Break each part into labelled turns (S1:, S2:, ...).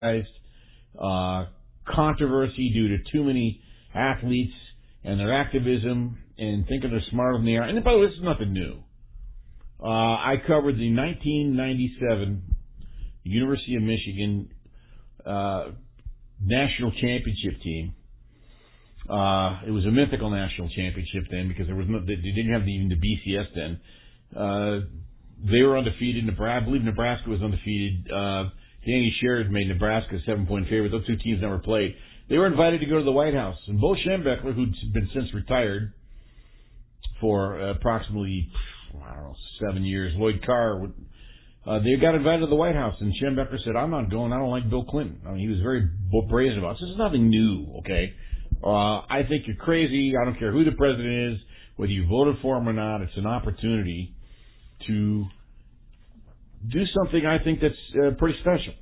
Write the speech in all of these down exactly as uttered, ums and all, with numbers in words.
S1: uh, controversy due to too many athletes and their activism and thinking they're smarter than they are. And by the way, this is nothing new. Uh, I covered the nineteen ninety-seven University of Michigan uh, national championship team. Uh, it was a mythical national championship then because there was no, they didn't have the, even the B C S then. Uh, they were undefeated. Nebraska, I believe Nebraska was undefeated. Uh, Danny Sherrod made Nebraska a seven-point favorite. Those two teams never played. They were invited to go to the White House. And Bo Schembechler, who'd been since retired for uh, approximately, I don't know, seven years, Lloyd Carr, uh, they got invited to the White House. And Schembechler said, I'm not going. I don't like Bill Clinton. I mean, he was very brazen about it. This is nothing new, okay? Uh, I think you're crazy. I don't care who the president is, whether you voted for him or not. It's an opportunity to do something I think that's uh, pretty special.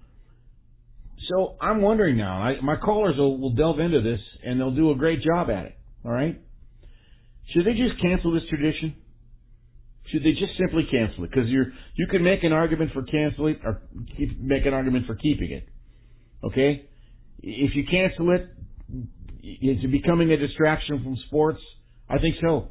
S1: So I'm wondering now, I, my callers will, will delve into this, and they'll do a great job at it, all right? Should they just cancel this tradition? Should they just simply cancel it? Because you're you can make an argument for canceling it or keep, make an argument for keeping it, okay? If you cancel it, is it becoming a distraction from sports? I think so.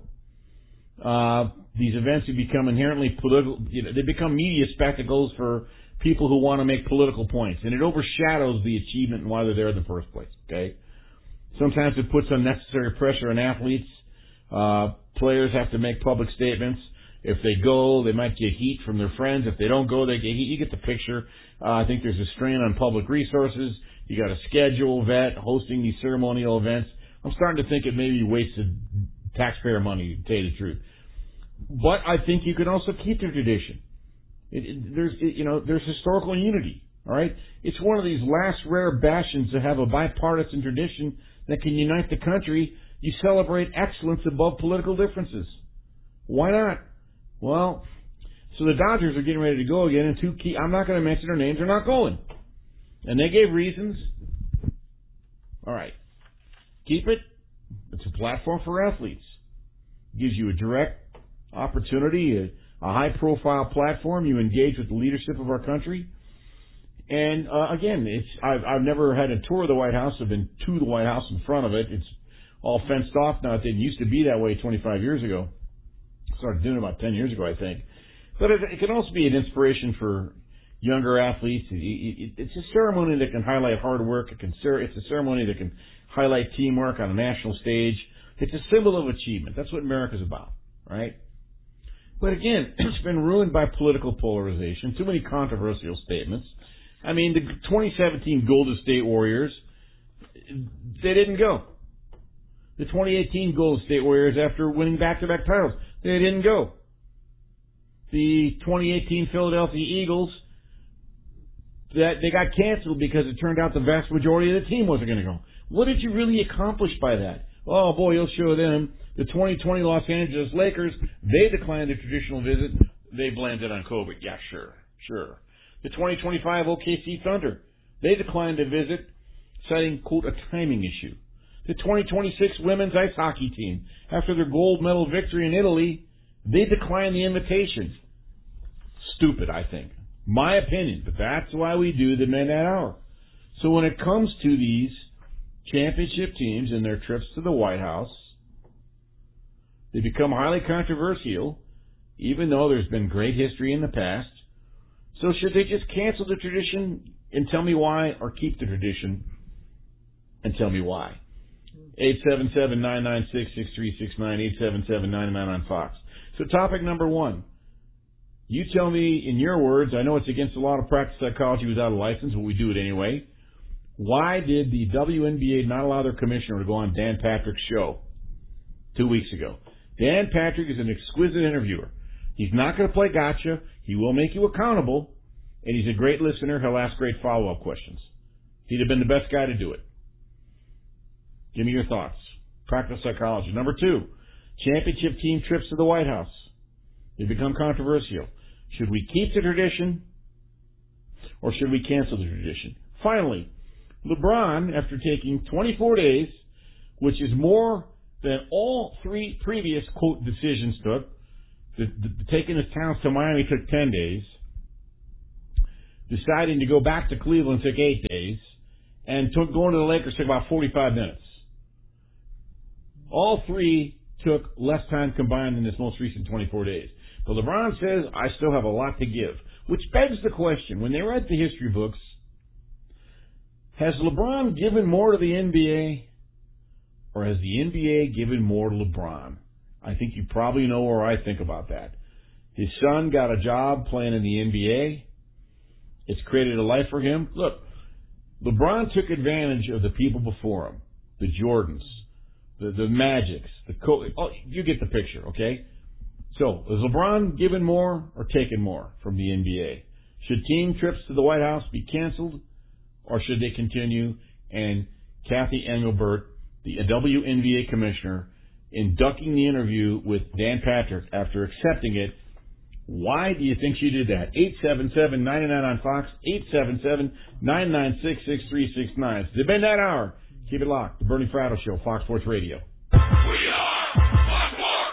S1: Uh, these events have become inherently political. You know, they become media spectacles for people who want to make political points, and it overshadows the achievement and why they're there in the first place. Okay. Sometimes it puts unnecessary pressure on athletes. Uh, players have to make public statements. If they go, they might get heat from their friends. If they don't go, they get heat. You get the picture. Uh, I think there's a strain on public resources. You got to schedule, vet, hosting these ceremonial events. I'm starting to think it may be wasted taxpayer money, to tell you the truth. But I think you can also keep the tradition. It, it, there's, it, you know, there's historical unity. All right, it's one of these last rare bastions to have a bipartisan tradition that can unite the country. You celebrate excellence above political differences. Why not? Well, so the Dodgers are getting ready to go again, and two key. I'm not going to mention their names. They're not going, and they gave reasons. All right, keep it. It's a platform for athletes. It gives you a direct opportunity, a, a high-profile platform. You engage with the leadership of our country. And, uh, again, it's I've, I've never had a tour of the White House. I've been to the White House in front of it. It's all fenced off now. It didn't used to be that way twenty-five years ago. Started doing it about ten years ago, I think. But it, it can also be an inspiration for younger athletes. It, it, it's a ceremony that can highlight hard work. It can, it's a ceremony that can highlight teamwork on a national stage. It's a symbol of achievement. That's what America's about, right? But again, it's been ruined by political polarization, too many controversial statements. I mean, the twenty seventeen Golden State Warriors, they didn't go. The twenty eighteen Golden State Warriors, after winning back-to-back titles, they didn't go. The twenty eighteen Philadelphia Eagles, that they got canceled because it turned out the vast majority of the team wasn't going to go. What did you really accomplish by that? Oh, boy, you'll show them. The twenty twenty Los Angeles Lakers, they declined a traditional visit. They blamed it on COVID. Yeah, sure, sure. The twenty twenty-five O K C Thunder, they declined a visit, citing, quote, a timing issue. The twenty twenty-six women's ice hockey team, after their gold medal victory in Italy, they declined the invitation. Stupid, I think. My opinion, but that's why we do the Midnight Hour. So when it comes to these championship teams and their trips to the White House, they become highly controversial, even though there's been great history in the past. So should they just cancel the tradition and tell me why, or keep the tradition and tell me why? eight seven seven, nine nine six, six three six nine, eight seven seven, nine nine on Fox. So topic number one. You tell me in your words, I know it's against a lot of practice psychology without a license, but we do it anyway. Why did the W N B A not allow their commissioner to go on Dan Patrick's show two weeks ago? Dan Patrick is an exquisite interviewer. He's not going to play gotcha. He will make you accountable, and he's a great listener. He'll ask great follow-up questions. He'd have been the best guy to do it. Give me your thoughts. Practice psychology. Number two, championship team trips to the White House. They become controversial. Should we keep the tradition, or should we cancel the tradition? Finally, LeBron, after taking twenty-four days, which is more than all three previous, quote, decisions took, the, the, taking his talents to Miami took ten days, deciding to go back to Cleveland took eight days, and took, going to the Lakers took about forty-five minutes. All three took less time combined in this most recent twenty-four days. But LeBron says, I still have a lot to give, which begs the question, when they write the history books, has LeBron given more to the N B A, or has the N B A given more to LeBron? I think you probably know where I think about that. His son got a job playing in the N B A. It's created a life for him. Look, LeBron took advantage of the people before him, the Jordans, the, the Magics, the Co- oh, you get the picture, okay? So, is LeBron giving more or taking more from the N B A? Should team trips to the White House be canceled, or should they continue? And Kathy Engelbert, the W N B A commissioner, in ducking the interview with Dan Patrick after accepting it, why do you think she did that? eight seven seven, nine nine on Fox, eight seven seven, nine nine six, six three six nine. It's been that hour. Keep it locked. The Bernie Fratto Show, Fox Sports Radio.
S2: We are Fox Sports.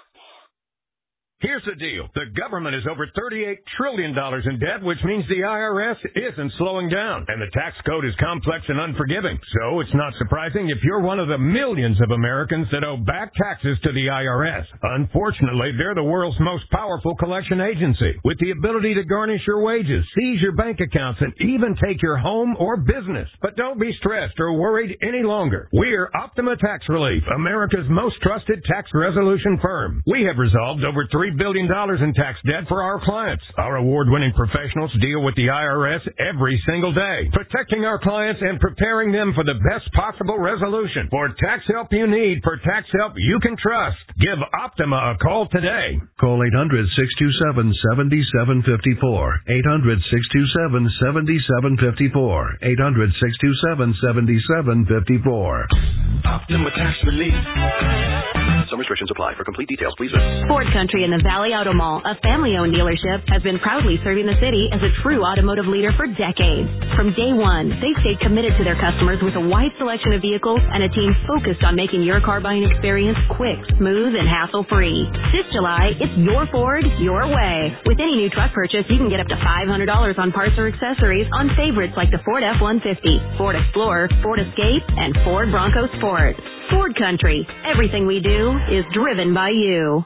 S2: Here's the deal. The government is over thirty-eight trillion dollars in debt, which means the I R S isn't slowing down. And the tax code is complex and unforgiving. So it's not surprising if you're one of the millions of Americans that owe back taxes to the I R S. Unfortunately, they're the world's most powerful collection agency, with the ability to garnish your wages, seize your bank accounts, and even take your home or business. But don't be stressed or worried any longer. We're Optima Tax Relief, America's most trusted tax resolution firm. We have resolved over three billion dollars in tax debt for our clients. Our award-winning professionals deal with the I R S every single day, protecting our clients and preparing them for the best possible resolution. For tax help you need, for tax help you can trust, give Optima a call today.
S3: Call eight hundred, six two seven, seven seven five four. eight hundred, six two seven, seven seven five four. eight hundred, six two seven, seven seven five four.
S2: Optima Tax Relief.
S4: Some restrictions apply. For complete details, please visit
S5: Ford Country in the Valley Auto Mall, a family-owned dealership, has been proudly serving the city as a true automotive leader for decades. From day one, they stayed committed to their customers with a wide selection of vehicles and a team focused on making your car buying experience quick, smooth, and hassle-free. This July, it's your Ford, your way. With any new truck purchase, you can get up to five hundred dollars on parts or accessories on favorites like the Ford F one fifty, Ford Explorer, Ford Escape, and Ford Bronco Sport. Ford Country. Everything we do is driven by you.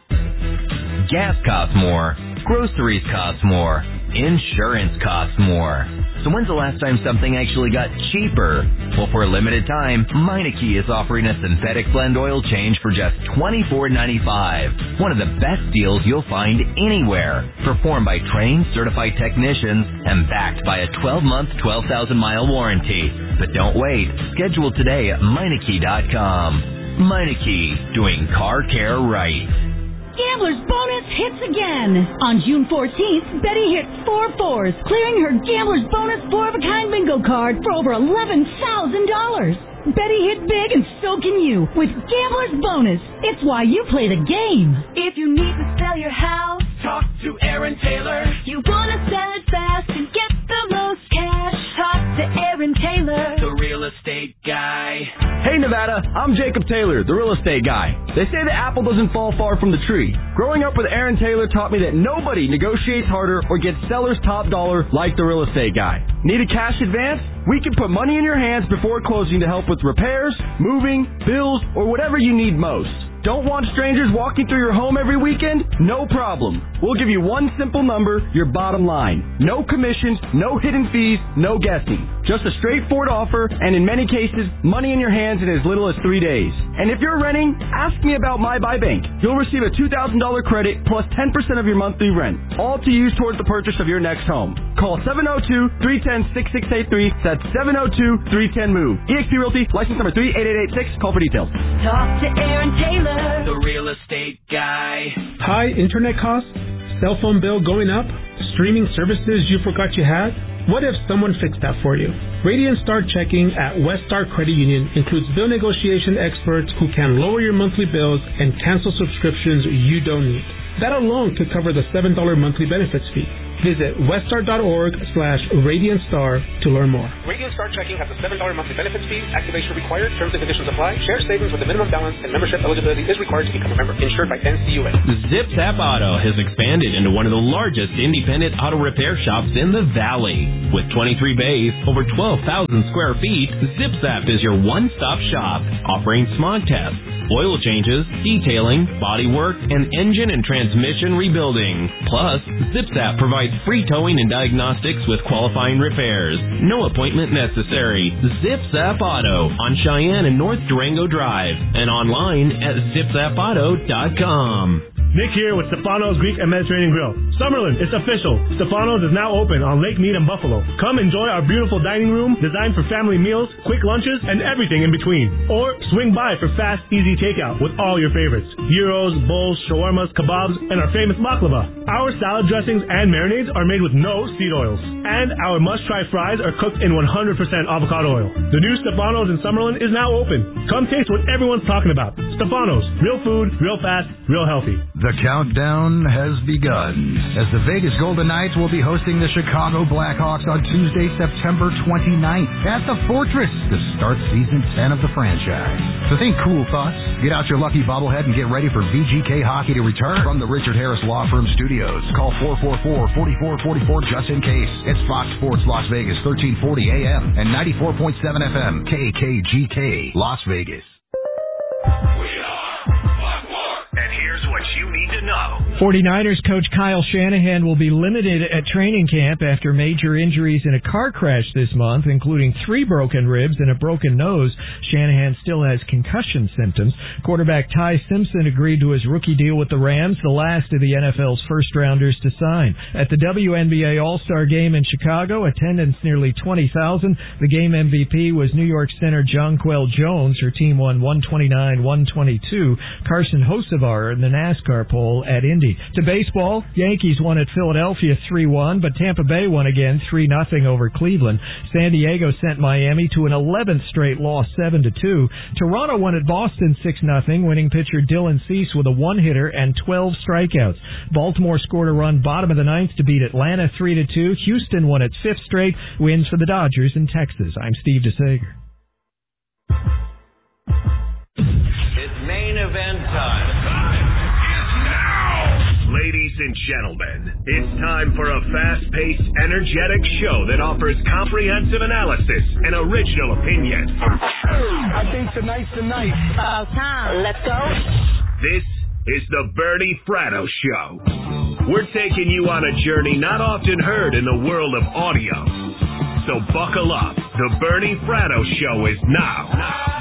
S6: Gas costs more. Groceries cost more. Insurance costs more. So when's the last time something actually got cheaper? Well, for a limited time, Meineke is offering a synthetic blend oil change for just twenty-four ninety-five. One of the best deals you'll find anywhere. Performed by trained, certified technicians and backed by a twelve-month, twelve thousand mile warranty. But don't wait. Schedule today at Meineke dot com. Meineke, doing car care right.
S7: Gambler's Bonus hits again. On June fourteenth, Betty hit four fours, clearing her Gambler's Bonus four-of-a-kind bingo card for over eleven thousand dollars. Betty hit big and so can you with Gambler's Bonus. It's why you play the game. If you need to sell your house,
S2: Talk to Aaron Taylor.
S7: you want to sell it fast and get the most cash, talk to Aaron Taylor.
S2: The real estate guy.
S8: Hey Nevada, I'm Jacob Taylor, the real estate guy. They say the apple doesn't fall far from the tree. Growing up with Aaron Taylor taught me that nobody negotiates harder or gets seller's top dollar like the real estate guy. Need a cash advance? We can put money in your hands before closing to help with repairs, moving, bills, or whatever you need most. Don't want strangers walking through your home every weekend? No problem. We'll give you one simple number, your bottom line. No commissions, no hidden fees, no guessing. Just a straightforward offer, and in many cases, money in your hands in as little as three days. And if you're renting, ask me about My Buy Bank. You'll receive a two thousand dollars credit plus ten percent of your monthly rent, all to use towards the purchase of your next home. Call seven oh two, three one oh, six six eight three. That's seven oh two, three one oh, MOVE. eXp Realty, license number three eight eight eight six. Call for details.
S7: Talk to Aaron Taylor.
S2: The real estate guy.
S9: High internet costs? Cell phone bill going up? Streaming services you forgot you had? What if someone fixed that for you? Radiant Star Checking at West Star Credit Union includes bill negotiation experts who can lower your monthly bills and cancel subscriptions you don't need. That alone could cover the seven dollars monthly benefits fee. Visit weststar.org slash Radiant Star to learn more.
S10: Radiant Star Checking has a seven dollars monthly benefits fee. Activation required. Terms and conditions apply. Share savings with a minimum balance and membership eligibility is required to become a member. Insured by N C U A.
S11: ZipZap Auto has expanded into one of the largest independent auto repair shops in the Valley. With twenty-three bays, over twelve thousand square feet, ZipZap is your one-stop shop, offering smog tests, oil changes, detailing, body work, and engine and transmission rebuilding. Plus, ZipZap provides free towing and diagnostics with qualifying repairs. No appointment necessary. ZipZap Auto on Cheyenne and North Durango Drive and online at zip zap auto dot com.
S12: Nick here with Stefano's Greek and Mediterranean Grill. Summerlin, it's official. Stefano's is now open on Lake Mead and Buffalo. Come enjoy our beautiful dining room designed for family meals, quick lunches, and everything in between. Or swing by for fast, easy takeout with all your favorites. Gyros, bowls, shawarmas, kebabs, and our famous baklava. Our salad dressings and marinades are made with no seed oils. And our must-try fries are cooked in one hundred percent avocado oil. The new Stefano's in Summerlin is now open. Come taste what everyone's talking about. Stefano's. Real food, real fast, real healthy.
S13: The countdown has begun as the Vegas Golden Knights will be hosting the Chicago Blackhawks on Tuesday, September twenty-ninth at the Fortress to start season ten of the franchise. So think cool thoughts, get out your lucky bobblehead, and get ready for V G K hockey to return from the Richard Harris Law Firm Studios. Call four four four, four four four four just in case. It's Fox Sports Las Vegas, thirteen forty A M and ninety-four point seven F M, K K G K, Las Vegas.
S14: forty-niners coach Kyle Shanahan will be limited at training camp after major injuries in a car crash this month, including three broken ribs and a broken nose. Shanahan still has concussion symptoms. Quarterback Ty Simpson agreed to his rookie deal with the Rams, the last of the N F L's first-rounders to sign. At the W N B A All-Star Game in Chicago, attendance nearly twenty thousand. The game M V P was New York center Jonquel Jones. Her team won one twenty-nine one twenty-two. Carson Hocevar in the NASCAR poll at Indy. To baseball, Yankees won at Philadelphia three one, but Tampa Bay won again three nothing over Cleveland. San Diego sent Miami to an eleventh straight loss seven to two. Toronto won at Boston six nothing, winning pitcher Dylan Cease with a one-hitter and twelve strikeouts. Baltimore scored a run bottom of the ninth to beat Atlanta three to two. Houston won its fifth straight, wins for the Dodgers in Texas. I'm Steve DeSager.
S2: It's main event time. Ladies and gentlemen, it's time for a fast-paced, energetic show that offers comprehensive analysis and original opinion.
S15: I think tonight's the night.
S16: About time. Let's go.
S2: This is the Bernie Fratto Show. We're taking you on a journey not often heard in the world of audio. So buckle up. The Bernie Fratto Show is now.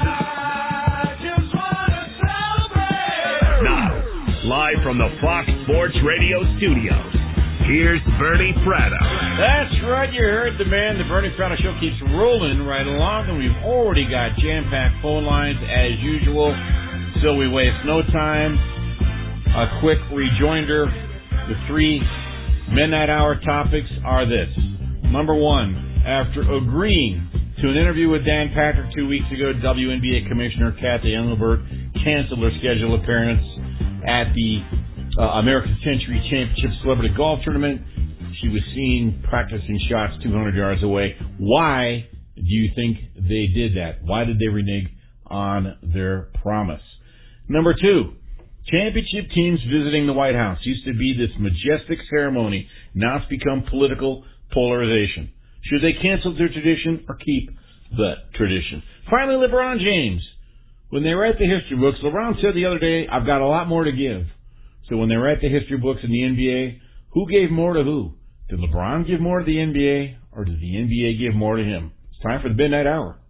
S2: Now. Live from the Fox Sports Radio studios, here's Bernie Fratto.
S1: That's right, you heard the man. The Bernie Fratto Show keeps rolling right along, and we've already got jam-packed phone lines as usual, so we waste no time. A quick rejoinder. The three midnight hour topics are this. Number one, after agreeing to an interview with Dan Patrick two weeks ago, W N B A Commissioner Kathy Engelbert canceled her scheduled appearance at the uh, American Century Championship Celebrity Golf Tournament. She was seen practicing shots two hundred yards away. Why do you think they did that? Why did they renege on their promise? Number two, championship teams visiting the White House used to be this majestic ceremony. Now it's become political polarization. Should they cancel their tradition or keep the tradition? Finally, LeBron James. When they write the history books, LeBron said the other day, I've got a lot more to give. So when they write the history books in the N B A, who gave more to who? Did LeBron give more to the N B A, or did the N B A give more to him? It's time for the Midnight Hour.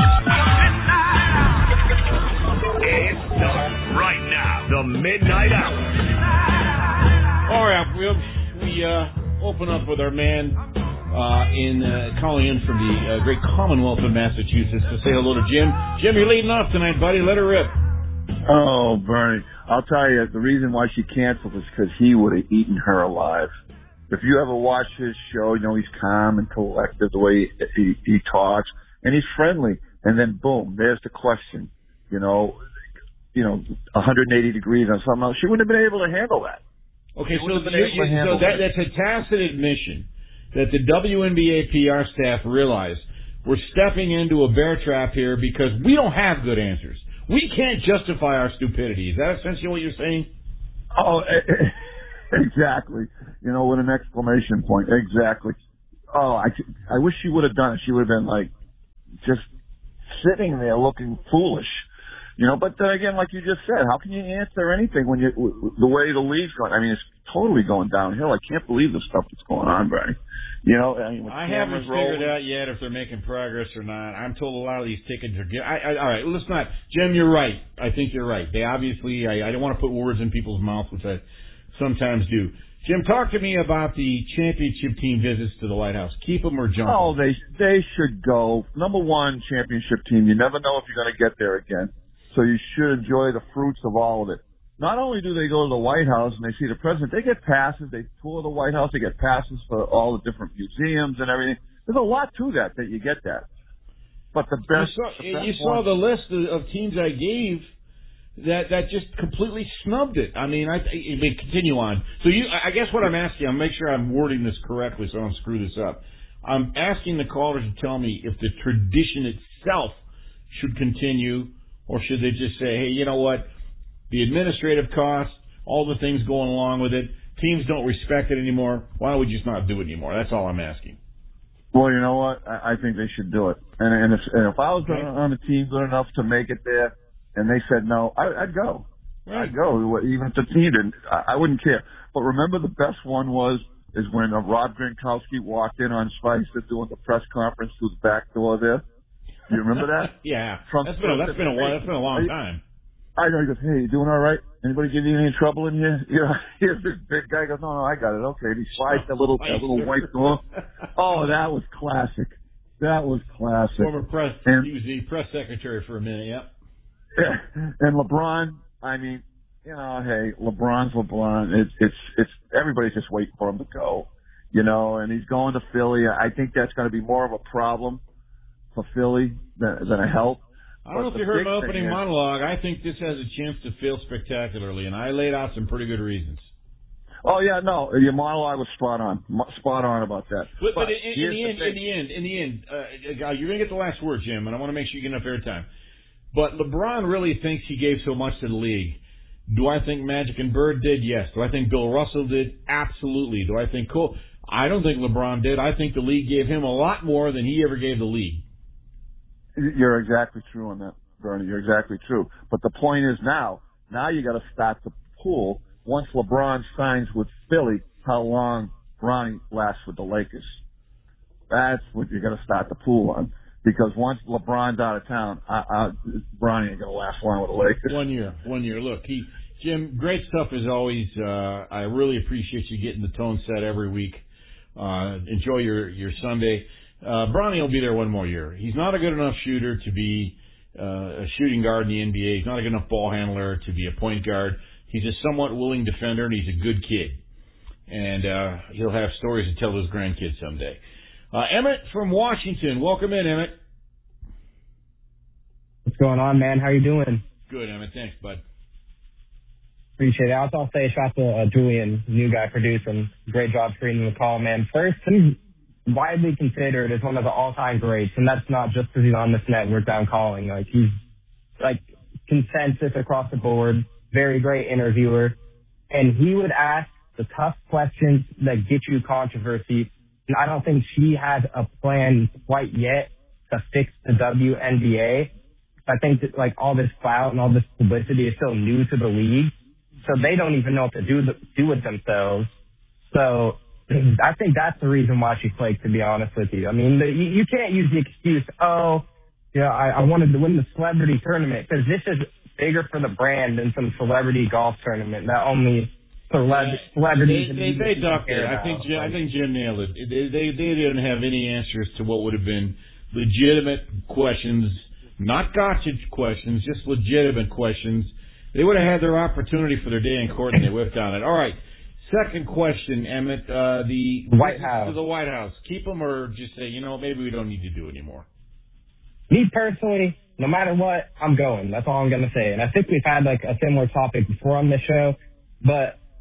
S2: It starts right now. The Midnight Hour.
S1: All right, we, we uh, open up with our man Uh, in uh, calling in from the uh, great Commonwealth of Massachusetts to say hello to Jim. Jim, you're leading off tonight, buddy. Let her rip.
S17: Oh, Bernie, I'll tell you, the reason why she canceled is because he would have eaten her alive. If you ever watch his show, you know he's calm and collected the way he, he, he talks, and he's friendly. And then, boom, there's the question. You know, you know, one hundred eighty degrees on something else. She wouldn't have been able to handle that.
S1: Okay,
S17: They
S1: so,
S17: wouldn't have
S1: you,
S17: been able to
S1: you, so
S17: handle
S1: that,
S17: it.
S1: that's a tacit admission that the W N B A P R staff realized we're stepping into a bear trap here because we don't have good answers. We can't justify our stupidity. Is that essentially what you're saying?
S17: Oh, exactly. You know, with an exclamation point. Exactly. Oh, I, I wish she would have done it. She would have been like just sitting there looking foolish. You know, but then again, like you just said, how can you answer anything when you the way the league's going? I mean, it's totally going downhill. I can't believe the stuff that's going on, Barry. You know, I, mean,
S1: I haven't figured out yet if they're making progress or not. I'm told a lot of these tickets are. I, I, all right, let's not. Jim, you're right. I think you're right. They obviously. I, I don't want to put words in people's mouths, which I sometimes do. Jim, talk to me about the championship team visits to the White House. Keep them or jump?
S17: Oh, they they should go. Number one, championship team. You never know if you're going to get there again. So you should enjoy the fruits of all of it. Not only do they go to the White House and they see the president, they get passes. They tour the White House. They get passes for all the different museums and everything. There's a lot to that that you get that. But the best,
S1: you saw,
S17: the best
S1: you saw
S17: one,
S1: the list of, of teams I gave that that just completely snubbed it. I mean, I, I mean, continue on. So you, I guess what I'm asking, I'll make sure I'm wording this correctly so I don't screw this up. I'm asking the callers to tell me if the tradition itself should continue, or should they just say, hey, you know what, the administrative costs, all the things going along with it, teams don't respect it anymore. Why don't we just not do it anymore? That's all I'm asking.
S17: Well, you know what? I, I think they should do it. And, and, if, and if I was okay. on a team good enough to make it there, and they said no, I, I'd go.
S1: Right.
S17: I'd go, even if the team didn't. I, I wouldn't care. But remember, the best one was is when uh, Rob Gronkowski walked in on Spicer doing the press conference through the back door there. Do you remember that?
S1: Yeah.
S17: From
S1: that's been a, that's been a while. That's been a long time.
S17: I know. He goes, "Hey, you doing all right? Anybody give you any trouble in here?" You know, here's this big guy goes, "No, no, I got it. Okay." And he slides that little that little white door. Oh, that was classic. That was classic.
S1: Former press,
S17: and,
S1: he was the press secretary for a minute. Yep.
S17: Yeah. And LeBron, I mean, you know, hey, LeBron's LeBron. It's it's it's everybody's just waiting for him to go. You know, and he's going to Philly. I think that's going to be more of a problem for Philly than, than a help.
S1: I don't know if you heard my opening monologue. I think this has a chance to fail spectacularly, and I laid out some pretty good reasons.
S17: Oh yeah, no, your monologue was spot on, spot on about that.
S1: But, but,
S17: but
S1: in, in, the end, in the end, in the end, uh, you're going to get the last word, Jim, and I want to make sure you get enough airtime. But LeBron really thinks he gave so much to the league. Do I think Magic and Bird did? Yes. Do I think Bill Russell did? Absolutely. Do I think Cole? I don't think LeBron did. I think the league gave him a lot more than he ever gave the league.
S17: You're exactly true on that, Bernie. You're exactly true. But the point is now, now you got to start the pool. Once LeBron signs with Philly, how long Bronny lasts with the Lakers. That's what you got to start the pool on. Because once LeBron's out of town, I, I, Bronny ain't going to last long with the Lakers.
S1: One year. One year. Look, he, Jim, great stuff as always. Uh, I really appreciate you getting the tone set every week. Uh, enjoy your, your Sunday. Uh, Bronny will be there one more year. He's not a good enough shooter to be uh, a shooting guard in the N B A. He's not a good enough ball handler to be a point guard. He's a somewhat willing defender, and he's a good kid. And uh, he'll have stories to tell his grandkids someday. Uh, Emmett from Washington. Welcome in, Emmett.
S18: What's going on, man? How you doing?
S1: Good, Emmett. Thanks, bud.
S18: Appreciate it. I'll also say shout out to uh, Julian, new guy producing. Great job screening the call, man. First, he's widely considered as one of the all-time greats, and that's not just because he's on this network that I'm calling. Like, he's, like, consensus across the board, very great interviewer, and he would ask the tough questions that get you controversy, and I don't think she has a plan quite yet to fix the W N B A. I think that, like, all this clout and all this publicity is still new to the league, so they don't even know what to do, do with themselves. So I think that's the reason why she flaked, to be honest with you. I mean, the, you, you can't use the excuse, oh, you know, I, I wanted to win the celebrity tournament, because this is bigger for the brand than some celebrity golf tournament that only celeb- celebrities.
S1: They, they, they ducked it. I think Jim, I think Jim nailed it. They, they they didn't have any answers to what would have been legitimate questions, not gotcha questions, just legitimate questions. They would have had their opportunity for their day in court, and they whipped on it. All right. Second question, Emmett. Uh, the
S18: White House.
S1: To the White House. Keep them, or just say, you know, maybe we don't need to do it anymore.
S18: Me personally, no matter what, I'm going. That's all I'm going to say. And I think we've had like a similar topic before on this show, but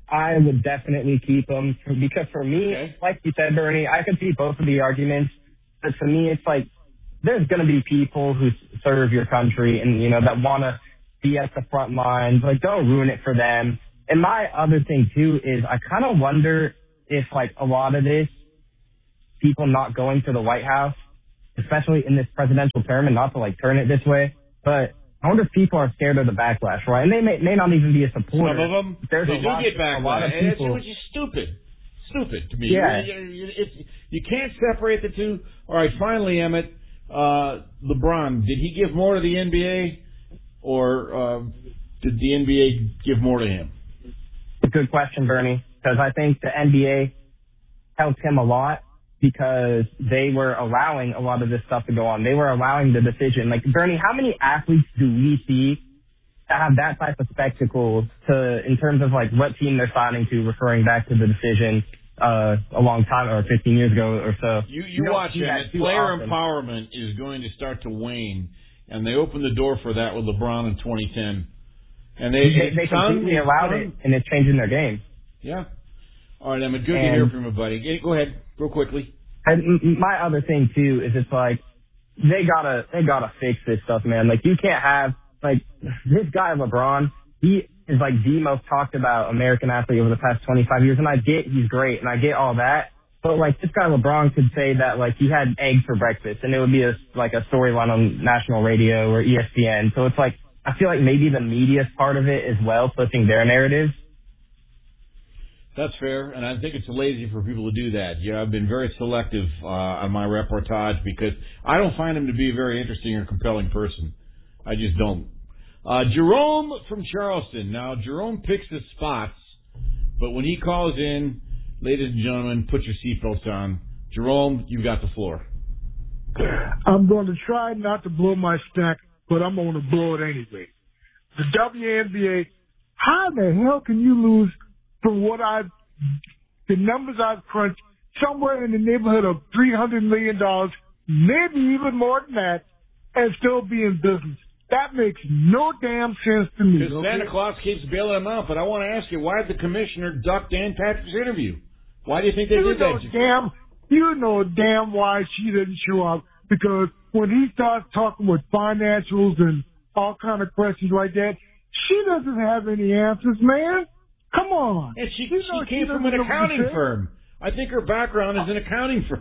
S18: I would definitely keep him because for me,
S1: Okay.
S18: like you said, Bernie, I could see both of the arguments. But for me, it's like there's going to be people who serve your country and, you know, that want to be at the front lines. Like, don't ruin it for them. And my other thing, too, is I kind of wonder if, like, a lot of this, people not going to the White House, especially in this presidential term, and not to, like, turn it this way, but I wonder if people are scared of the backlash, right? And they may, may not even be a supporter.
S1: Some of them,
S18: There's
S1: they
S18: a
S1: do
S18: lot,
S1: get
S18: a lot of
S1: backlash, and it's,
S18: people.
S1: which is stupid. Stupid to me.
S18: Yeah.
S1: You, you, it's, you can't separate the two. All right, finally, Emmett, uh, LeBron, did he give more to the N B A, or uh, did the N B A give more to him?
S18: Good question, Bernie, because I think the N B A helped him a lot because they were allowing a lot of this stuff to go on. They were allowing the decision. Like, Bernie, how many athletes do we see that have that type of spectacle to, in terms of, like, what team they're signing to, referring back to the decision uh, a long time, or fifteen years ago or so?
S1: You, you
S18: don't
S1: watch
S18: see
S1: it.
S18: that too
S1: Player
S18: often.
S1: empowerment is going to start to wane, and they opened the door for that with LeBron in twenty ten. And they,
S18: They, they
S1: it's done,
S18: completely
S1: it's
S18: allowed
S1: done.
S18: it, and it's changing their game.
S1: Yeah. All right, Emmett, good to
S18: And-
S1: hear from you, buddy. Get- Go ahead, real quickly.
S18: And m- my other thing too is it's like they gotta they gotta fix this stuff, man. Like, you can't have, like, this guy LeBron. He is like the most talked about American athlete over the past twenty-five years, and I get he's great, and I get all that. But, like, this guy LeBron could say that, like, he had eggs for breakfast, and it would be a, like a storyline on national radio or E S P N. So it's like I feel like maybe the media's part of it as well, flipping their narrative.
S1: That's fair, and I think it's lazy for people to do that. Yeah, I've been very selective uh, on my reportage because I don't find him to be a very interesting or compelling person. I just don't. Uh, Jerome from Charleston. Now, Jerome picks his spots, but when he calls in, ladies and gentlemen, put your seatbelts on. Jerome, you've got the floor.
S19: I'm going to try not to blow my stack, but I'm going to blow it anyway. The W N B A, how the hell can you lose from what I've, the numbers I've crunched, somewhere in the neighborhood of three hundred million dollars, maybe even more than that, and still be in business? That makes no damn sense to me.
S1: Because
S19: Okay?
S1: Santa Claus keeps bailing him out, but I want to ask you, why did the commissioner duck Dan Patrick's interview? Why do you think they
S19: You
S1: did
S19: know
S1: that?
S19: damn, you know damn why she didn't show up. Because when he starts talking with financials and all kind of questions like that, she doesn't have any answers, man. Come on.
S1: And she,
S19: You know
S1: she came from an
S19: doesn't know what to
S1: accounting
S19: say.
S1: firm. I think her background is an accounting firm.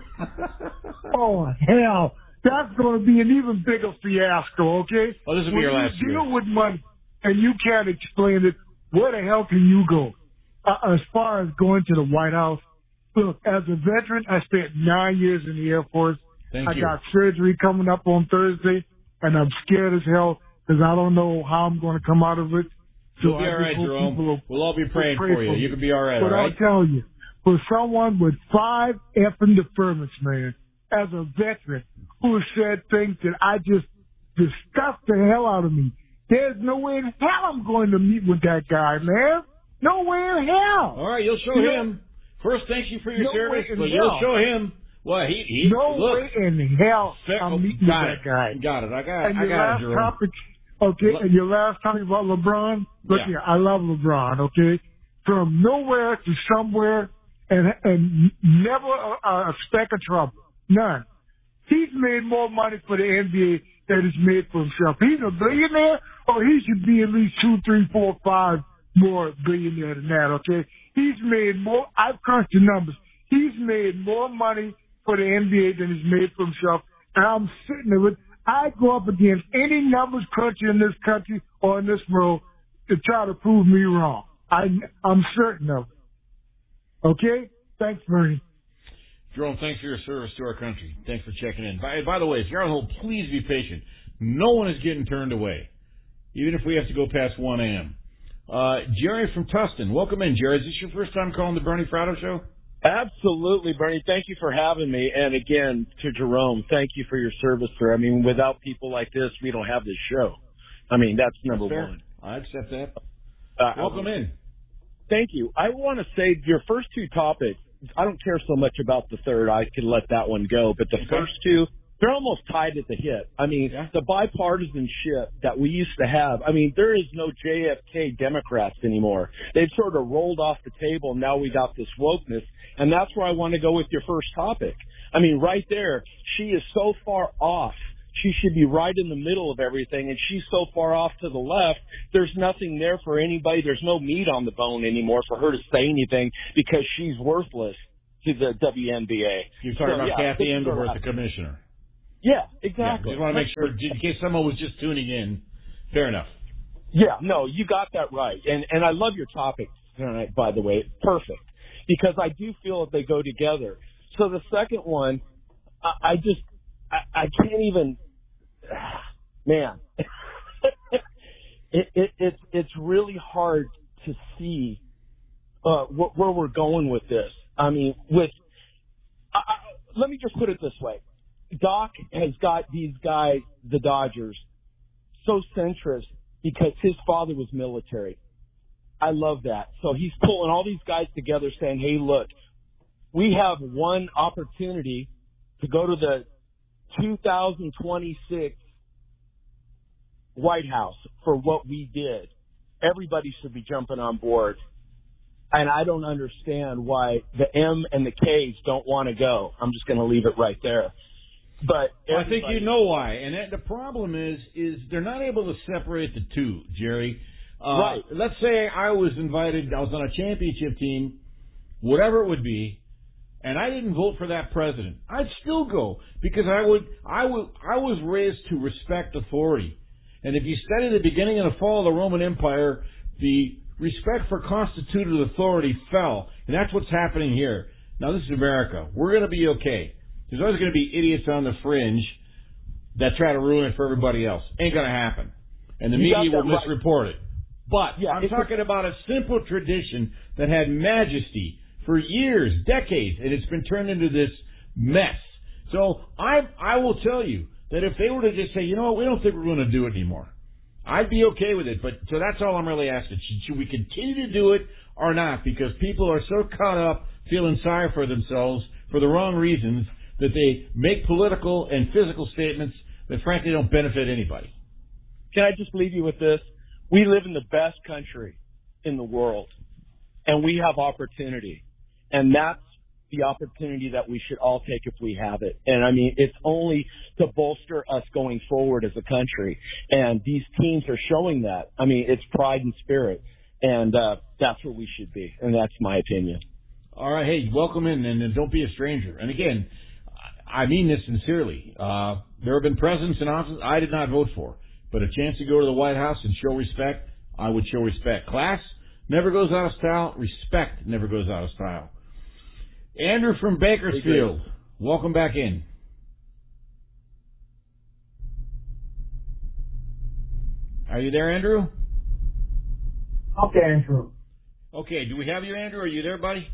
S19: Oh, hell. That's going to be an even bigger fiasco, okay?
S1: Oh, this will be
S19: when
S1: your last
S19: you
S1: year.
S19: deal with money and you can't explain it, where the hell can you go? Uh, as far as going to the White House, look, as a veteran, I spent nine years in the Air Force.
S1: Thank
S19: I
S1: you.
S19: got surgery coming up on Thursday, and I'm scared as hell because I don't know how I'm going to come out of it. So
S1: You'll be
S19: I
S1: all
S19: just
S1: right,
S19: hope
S1: Jerome.
S19: people will-
S1: We'll all be praying
S19: will pray
S1: for you.
S19: me.
S1: You can be all right,
S19: But
S1: all right?
S19: I'll tell you, for someone with five effing deferments, man, as a veteran who has said things that I just disgust the hell out of me, there's no way in hell I'm going to meet with that guy, man. No way in hell.
S1: All right, you'll show
S19: You know,
S1: him. First, thank you for your
S19: no
S1: service,
S19: way in
S1: but you'll
S19: hell.
S1: show him. Well, he, he
S19: No
S1: look.
S19: way in hell
S1: Fe-
S19: I'm
S1: oh,
S19: meeting
S1: got
S19: with
S1: it.
S19: that guy.
S1: Got it. I got it.
S19: And
S1: I
S19: your
S1: got it,
S19: last
S1: Jerome.
S19: topic, okay,
S1: Le-
S19: and your last topic about LeBron, look
S1: Yeah.
S19: here, I love LeBron, okay? From nowhere to somewhere and and never a, a speck of trouble. None. He's made more money for the N B A than he's made for himself. He's a billionaire, or he should be at least two, three, four, five more billionaire than that, okay? He's made more, I've crunched the numbers. He's made more money for the N B A than he's made for himself. And I'm sitting there with, I go up against any numbers cruncher in this country or in this world to try to prove me wrong. I, I'm certain of it. Okay? Thanks, Bernie.
S1: Jerome, thanks for your service to our country. Thanks for checking in. By, by the way, if you're on hold, please be patient. No one is getting turned away, even if we have to go past one a.m. Uh, Jerry from Tustin. Welcome in, Jerry. Is this your first time calling the Bernie Fratto Show?
S20: Absolutely, Bernie. Thank you for having me. And again, to Jerome, thank you for your service, sir. I mean, without people like this, we don't have this show. I mean, that's number
S1: Fair.
S20: one.
S1: I accept that.
S20: Uh,
S1: Welcome in.
S20: Thank you. I want to say your first two topics, I don't care so much about the third. I can let that one go. But the
S1: Okay.
S20: first two, they're almost tied at the hip. I mean, yeah. the bipartisanship that we used to have, I mean, there is no J F K Democrats anymore. They've sort of rolled off the table. Now we got this wokeness, and that's where I want to go with your first topic. I mean, right there, she is so far off. She should be right in the middle of everything, and she's so far off to the left, there's nothing there for anybody. There's no meat on the bone anymore for her to say anything because she's worthless to the W N B A.
S1: You're talking
S20: so,
S1: about
S20: yeah,
S1: Kathy Engelbert, the commissioner.
S20: Yeah, exactly.
S1: Yeah, just want to make sure, in case someone was just tuning in, fair enough.
S20: Yeah, no, you got that right. And and I love your topic tonight, by the way. Perfect. Because I do feel that they go together. So the second one, I, I just, I, I can't even, man, it, it, it, it's really hard to see uh, wh- where we're going with this. I mean, with, I, I, let me just put it this way. Doc has got these guys, the Dodgers, so centrist because his father was military. I love that. So he's pulling all these guys together saying, hey, look, we have one opportunity to go to the two thousand twenty-six White House for what we did. Everybody should be jumping on board. And I don't understand why the M and the K's don't want to go. I'm just going to leave it right there. But
S1: well, I think you know why. And that, the problem is, is they're not able to separate the two, Jerry. Uh,
S20: right.
S1: Let's say I was invited, I was on a championship team, whatever it would be, and I didn't vote for that president. I'd still go because I would, I would, I was raised to respect authority. And if you study the beginning and the fall of the Roman Empire, the respect for constituted authority fell, and that's what's happening here. Now this is America. We're going to be okay. There's always going to be idiots on the fringe that try to ruin it for everybody else. Ain't going to happen. And the
S20: you
S1: media will
S20: right.
S1: misreport it. But
S20: yeah,
S1: I'm talking about a simple tradition that had majesty for years, decades, and it's been turned into this mess. So I I will tell you that if they were to just say, you know what, we don't think we're going to do it anymore, I'd be okay with it. But so that's all I'm really asking. Should, should we continue to do it or not? Because people are so caught up feeling sorry for themselves for the wrong reasons that they make political and physical statements that frankly don't benefit anybody.
S20: Can I just leave you with this? We live in the best country in the world, and we have opportunity. And that's the opportunity that we should all take if we have it. And, I mean, it's only to bolster us going forward as a country. And these teams are showing that. I mean, it's pride and spirit. And uh, that's what we should be. And that's my opinion.
S1: All right. Hey, welcome in, and, and don't be a stranger. And, again, I mean this sincerely. Uh, there have been presidents in office I did not vote for. But a chance to go to the White House and show respect, I would show respect. Class never goes out of style. Respect never goes out of style. Andrew from Bakersfield, welcome back in. Are you there, Andrew?
S21: Okay, Andrew.
S1: Okay, do we have you, Andrew? Are you there, buddy?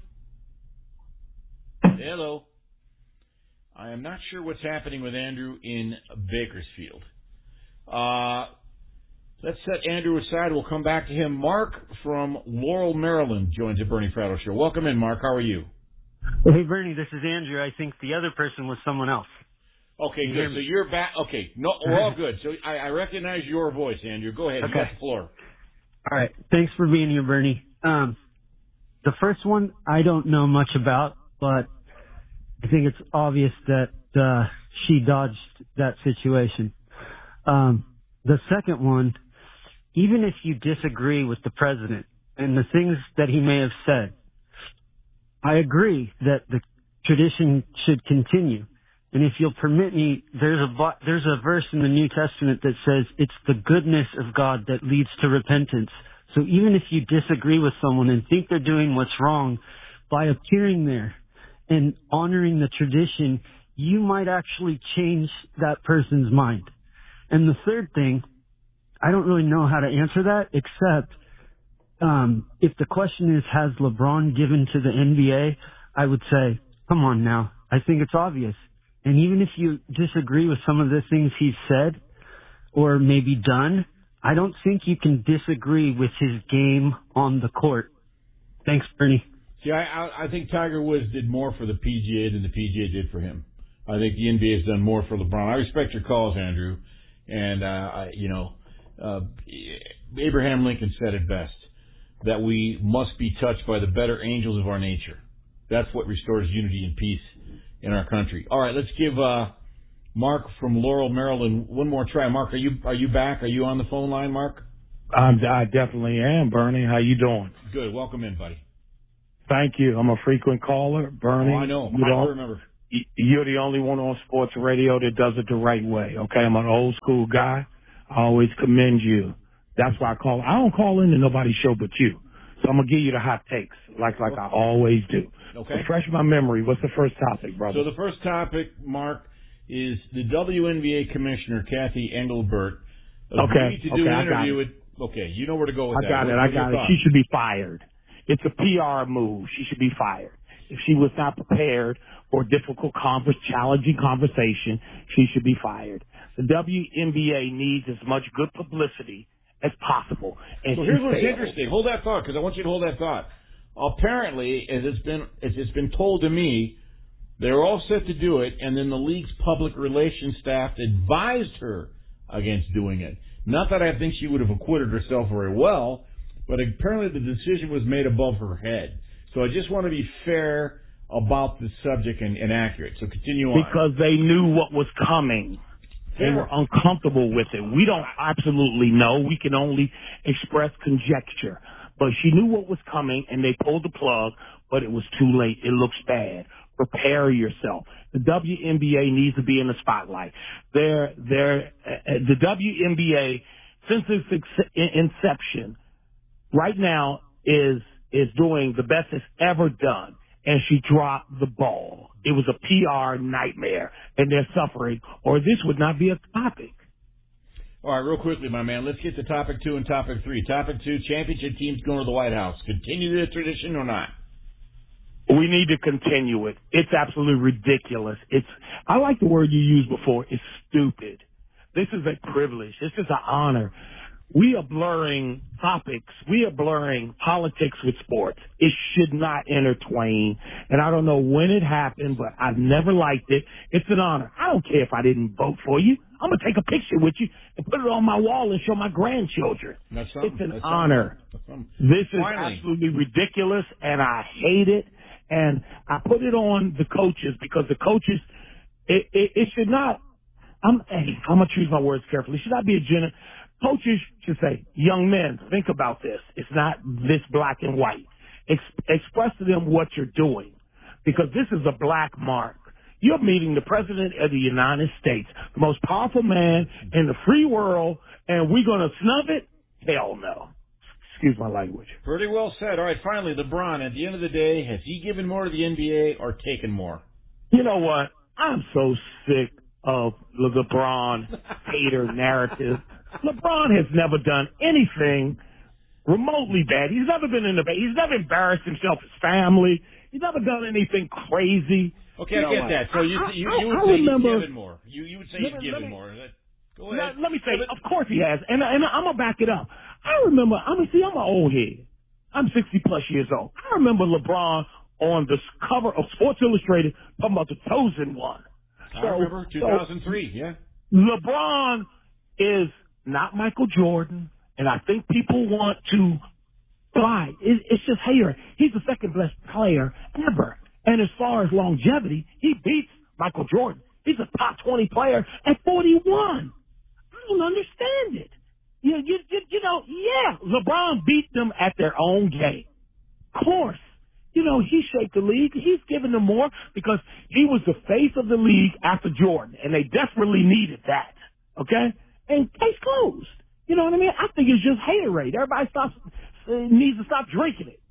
S1: Hello. I am not sure what's happening with Andrew in Bakersfield. Uh, let's set Andrew aside. We'll come back to him. Mark from Laurel, Maryland joins the Bernie Fratto Show. Welcome in, Mark. How are you?
S22: Hey, Bernie, this is Andrew. I think the other person was someone else.
S1: Okay, good. So you're back. Okay, no, we're all good. So I, I recognize your voice, Andrew. Go ahead.
S22: Okay.
S1: You got the floor.
S22: All right. Thanks for being here, Bernie. Um, the first one I don't know much about, but I think it's obvious that uh, she dodged that situation. Um, the second one, even if you disagree with the president and the things that he may have said, I agree that the tradition should continue. And if you'll permit me, there's a there's a verse in the New Testament that says it's the goodness of God that leads to repentance. So even if you disagree with someone and think they're doing what's wrong, by appearing there and honoring the tradition, you might actually change that person's mind. And the third thing, I don't really know how to answer that, except um, if the question is, has LeBron given to the N B A, I would say, come on now. I think it's obvious. And even if you disagree with some of the things he's said or maybe done, I don't think you can disagree with his game on the court. Thanks, Bernie.
S1: See, I, I, I think Tiger Woods did more for the P G A than the P G A did for him. I think the N B A has done more for LeBron. I respect your calls, Andrew. And, uh, I, you know, uh, Abraham Lincoln said it best, that we must be touched by the better angels of our nature. That's what restores unity and peace in our country. All right, let's give uh, Mark from Laurel, Maryland, one more try. Mark, are you are you back? Are you on the phone line, Mark?
S3: I'm, I definitely am, Bernie. How you doing?
S1: Good. Welcome in, buddy.
S3: Thank you. I'm a frequent caller, Bernie.
S1: Oh, I know.
S3: You
S1: I remember.
S3: You're the only one on sports radio that does it the right way, okay? I'm an old school guy. I always commend you. That's why I call. I don't call into nobody's show but you. So I'm going to give you the hot takes like like I always do.
S1: Okay.
S3: Refresh my memory. What's the first topic, brother?
S1: So the first topic, Mark, is the W N B A Commissioner, Kathy Engelbert, agreed
S3: okay.
S1: to do
S3: okay,
S1: an interview with... Okay, you know where to go with
S3: I
S1: that.
S3: got
S1: what,
S3: it. I got it. She should be fired. It's a P R move. She should be fired. If she was not prepared for a difficult, converse, challenging conversation, she should be fired. The W N B A needs as much good publicity as possible. And
S1: so here's what's
S3: failed.
S1: interesting. Hold that thought, because I want you to hold that thought. Apparently, as it's been as it's been told to me, they're all set to do it, and then the league's public relations staff advised her against doing it. Not that I think she would have acquitted herself very well, but apparently the decision was made above her head. So I just want to be fair about the subject and, and accurate. So continue on.
S3: Because they knew what was coming. They were uncomfortable with it. We don't absolutely know. We can only express conjecture. But she knew what was coming, and they pulled the plug, but it was too late. It looks bad. Prepare yourself. The W N B A needs to be in the spotlight. They're, they're, uh, the W N B A, since its inception, right now is is doing the best it's ever done, and she dropped the ball. It was a P R nightmare, and they're suffering, or this would not be a topic.
S1: All right, real quickly, my man, let's get to topic two and topic three. Topic two, championship teams going to the White House. Continue the tradition or not?
S3: We need to continue it. It's absolutely ridiculous. It's, I like the word you used before. It's stupid. This is a privilege. This is an honor. We are blurring topics. We are blurring politics with sports. It should not intertwine. And I don't know when it happened, but I've never liked it. It's an honor. I don't care if I didn't vote for you. I'm going to take a picture with you and put it on my wall and show my grandchildren.
S1: That's
S3: it's an
S1: That's
S3: honor. This is Finally. absolutely ridiculous, and I hate it. And I put it on the coaches because the coaches, it, it, it should not, I'm, I'm going to choose my words carefully. It should not be a gender. Coaches should say, young men, think about this. It's not this black and white. Ex- express to them what you're doing, because this is a black mark. You're meeting the President of the United States, the most powerful man in the free world, and we're going to snub it? Hell no. Excuse my language.
S1: Pretty well said. All right, finally, LeBron, at the end of the day, has he given more to the N B A or taken more?
S3: You know what? I'm so sick of the LeBron hater narrative. LeBron has never done anything remotely bad. He's never been in the He's never embarrassed himself, his family. He's never done anything crazy.
S1: Okay,
S3: you
S1: I get
S3: know,
S1: that. So you
S3: I,
S1: you,
S3: I,
S1: you would
S3: I
S1: say
S3: remember,
S1: he's given more. You you would say he's given me, more. Go ahead.
S3: Let, let me say, of course he has, and and I'm gonna back it up. I remember. I mean, see, I'm an old head. I'm sixty plus years old. I remember LeBron on the cover of Sports Illustrated talking about the chosen one.
S1: I
S3: So,
S1: remember two thousand three.
S3: So
S1: yeah.
S3: LeBron is not Michael Jordan, and I think people want to buy. It, it's just hater. He's the second best player ever. And as far as longevity, he beats Michael Jordan. He's a top twenty player at forty-one. I don't understand it. You, you, you, you know, yeah, LeBron beat them at their own game. Of course. You know, he shaped the league. He's given them more because he was the face of the league after Jordan, and they desperately needed that. Okay? And case closed. You know what I mean? I think it's just haterade. Everybody stops, uh, needs to stop drinking it.